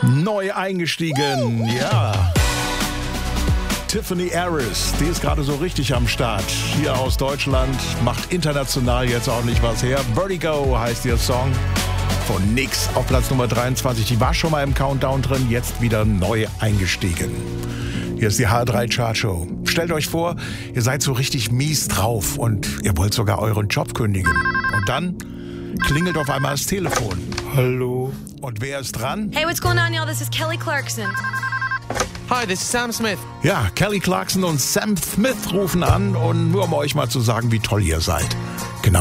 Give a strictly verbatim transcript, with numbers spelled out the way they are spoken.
Neu eingestiegen, ja. Tiffany Harris, die ist gerade so richtig am Start. Hier aus Deutschland, macht international jetzt ordentlich was her. Vertigo heißt ihr Song. Von Nix auf Platz Nummer dreiundzwanzig. Die war schon mal im Countdown drin, jetzt wieder neu eingestiegen. Hier ist die H drei Chartshow. Stellt euch vor, ihr seid so richtig mies drauf und ihr wollt sogar euren Job kündigen. Und dann klingelt auf einmal das Telefon. Hallo? Und wer ist dran? Hey, what's going on, y'all? This is Kelly Clarkson. Hi, this is Sam Smith. Ja, Kelly Clarkson und Sam Smith rufen an und nur um euch mal zu sagen, wie toll ihr seid.